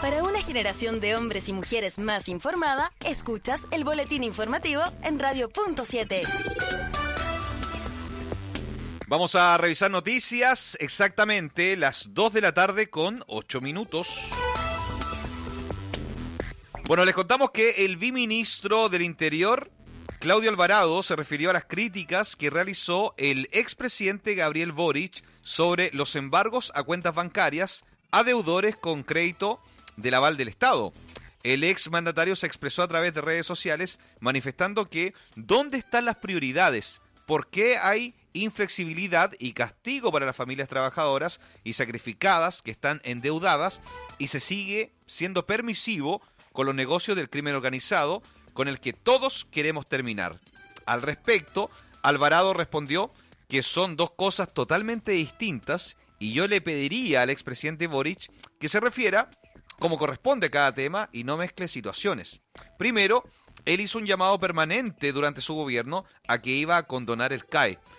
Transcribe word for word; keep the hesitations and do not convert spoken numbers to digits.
Para una generación de hombres y mujeres más informada, escuchas el boletín informativo en Radio Punto siete. Vamos a revisar noticias, exactamente las dos de la tarde con ocho minutos. Bueno, les contamos que el viceministro del Interior, Claudio Alvarado, se refirió a las críticas que realizó el expresidente Gabriel Boric sobre los embargos a cuentas bancarias a deudores con crédito del aval del Estado. El exmandatario se expresó a través de redes sociales manifestando que ¿dónde están las prioridades? ¿Por qué hay inflexibilidad y castigo para las familias trabajadoras y sacrificadas que están endeudadas y se sigue siendo permisivo con los negocios del crimen organizado con el que todos queremos terminar? Al respecto, Alvarado respondió que son dos cosas totalmente distintas y yo le pediría al expresidente Boric que se refiera como corresponde a cada tema y no mezcle situaciones. Primero, él hizo un llamado permanente durante su gobierno a que iba a condonar el C A E.